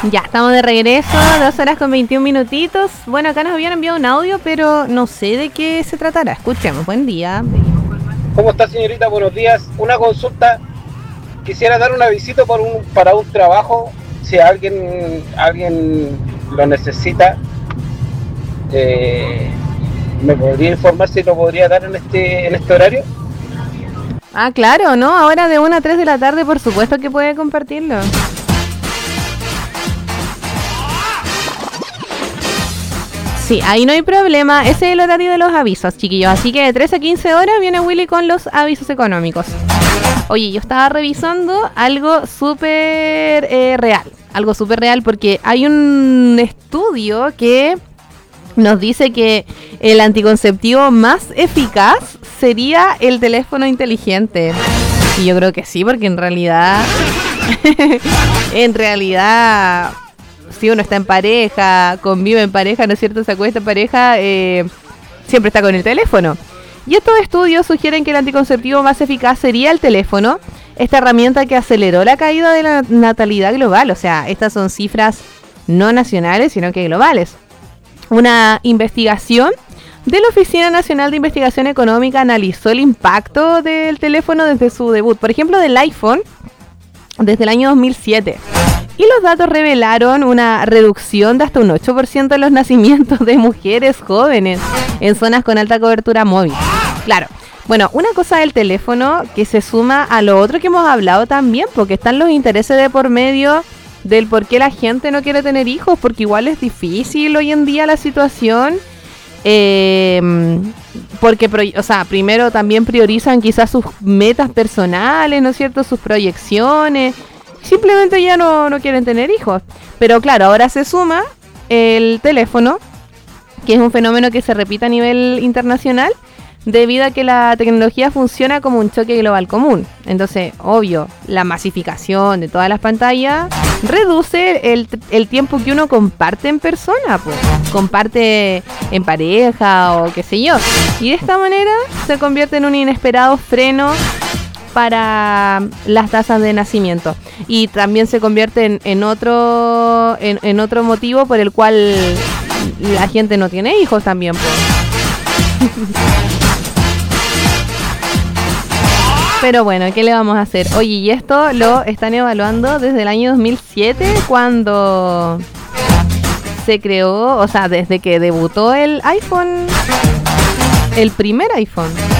Ya, estamos de regreso, 2 horas con 21 minutitos. Bueno, acá nos habían enviado un audio, pero no sé de qué se tratará. Escuchemos, buen día. ¿Cómo está, señorita? Buenos días. Una consulta. Quisiera dar un avisito para un trabajo, si alguien lo necesita. ¿Me podría informar si lo podría dar en este horario? Ah, claro, ¿no? Ahora de 1 a 3 de la tarde, por supuesto que puede compartirlo. Sí, ahí no hay problema. Ese es el horario de los avisos, chiquillos. Así que de 13 a 15 horas viene Willy con los avisos económicos. Oye, yo estaba revisando algo súper real. Algo súper real porque hay un estudio que nos dice que el anticonceptivo más eficaz sería el teléfono inteligente. Y yo creo que sí, porque en realidad... si uno está en pareja, convive en pareja, ¿no es cierto? Se acuesta en pareja, siempre está con el teléfono. Y estos estudios sugieren que el anticonceptivo más eficaz sería el teléfono, esta herramienta que aceleró la caída de la natalidad global. O sea, estas son cifras no nacionales, sino que globales. Una investigación de la Oficina Nacional de Investigación Económica analizó el impacto del teléfono desde su debut. Por ejemplo, del iPhone, desde el año 2007. Y los datos revelaron una reducción de hasta un 8% de los nacimientos de mujeres jóvenes en zonas con alta cobertura móvil. Claro, bueno, una cosa del teléfono que se suma a lo otro que hemos hablado también, porque están los intereses de por medio del por qué la gente no quiere tener hijos, porque igual es difícil hoy en día la situación. Porque, primero también priorizan quizás sus metas personales, ¿no es cierto? Sus proyecciones. Simplemente ya no quieren tener hijos. Pero claro, ahora se suma el teléfono, que es un fenómeno que se repite a nivel internacional, debido a que la tecnología funciona como un choque global común. Entonces, obvio, la masificación de todas las pantallas reduce el tiempo que uno comparte en persona, pues. Comparte en pareja o qué sé yo. Y de esta manera se convierte en un inesperado freno para las tasas de nacimiento. Y también se convierte en otro motivo por el cual la gente no tiene hijos también, pues. Pero bueno, ¿qué le vamos a hacer? Oye, y esto lo están evaluando desde el año 2007, cuando se creó, o sea, desde que debutó el iPhone, el primer iPhone.